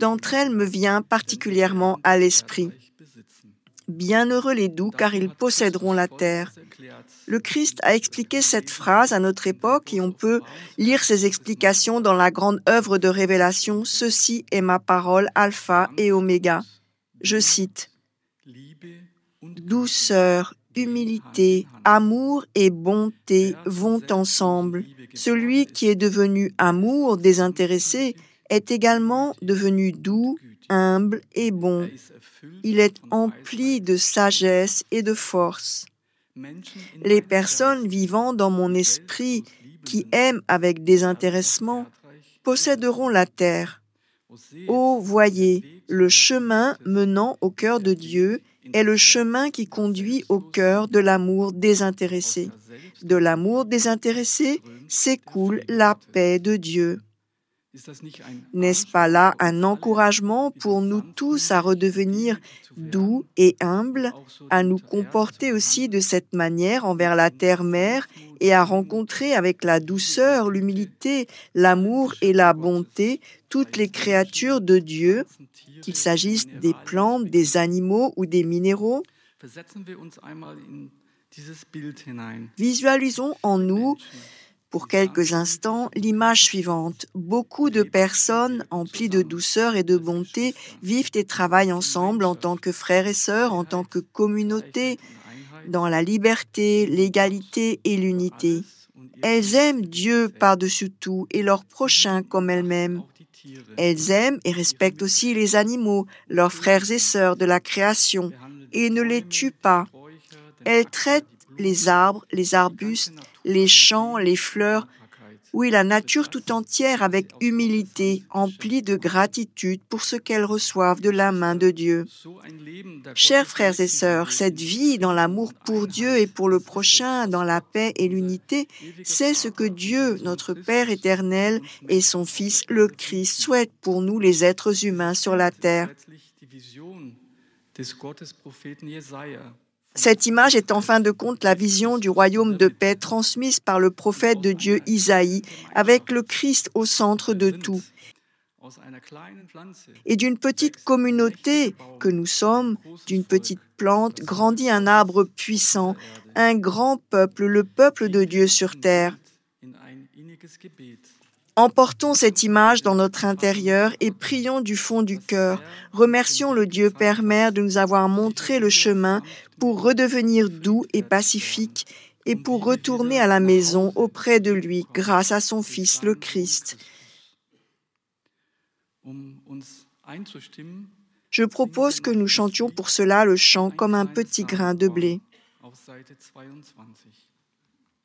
d'entre elles me vient particulièrement à l'esprit. Bienheureux les doux, car ils posséderont la terre. Le Christ a expliqué cette phrase à notre époque et on peut lire ses explications dans la grande œuvre de révélation « Ceci est ma parole, alpha et oméga ». Je cite « Douceur, humilité, amour et bonté vont ensemble. Celui qui est devenu amour désintéressé est également devenu doux, humble et bon. Il est empli de sagesse et de force. Les personnes vivant dans mon esprit qui aiment avec désintéressement posséderont la terre. Oh, voyez, le chemin menant au cœur de Dieu est le chemin qui conduit au cœur de l'amour désintéressé. De l'amour désintéressé s'écoule la paix de Dieu. N'est-ce pas là un encouragement pour nous tous à redevenir doux et humbles, à nous comporter aussi de cette manière envers la terre-mère et à rencontrer avec la douceur, l'humilité, l'amour et la bonté toutes les créatures de Dieu, qu'il s'agisse des plantes, des animaux ou des minéraux? Visualisons en nous pour quelques instants l'image suivante. Beaucoup de personnes emplies de douceur et de bonté vivent et travaillent ensemble en tant que frères et sœurs, en tant que communauté, dans la liberté, l'égalité et l'unité. Elles aiment Dieu par-dessus tout et leur prochain comme elles-mêmes. Elles aiment et respectent aussi les animaux, leurs frères et sœurs de la création, et ne les tuent pas. Elles traitent les arbres, les arbustes, les champs, les fleurs, oui, la nature tout entière avec humilité, emplie de gratitude pour ce qu'elles reçoivent de la main de Dieu. Chers frères et sœurs, cette vie dans l'amour pour Dieu et pour le prochain, dans la paix et l'unité, c'est ce que Dieu, notre Père éternel, et son Fils, le Christ, souhaitent pour nous les êtres humains sur la terre. Cette image est en fin de compte la vision du royaume de paix transmise par le prophète de Dieu Isaïe, avec le Christ au centre de tout. Et d'une petite communauté que nous sommes, d'une petite plante, grandit un arbre puissant, un grand peuple, le peuple de Dieu sur terre. Emportons cette image dans notre intérieur et prions du fond du cœur. Remercions le Dieu Père Mère de nous avoir montré le chemin pour redevenir doux et pacifique et pour retourner à la maison auprès de lui grâce à son Fils le Christ. Je propose que nous chantions pour cela le chant comme un petit grain de blé.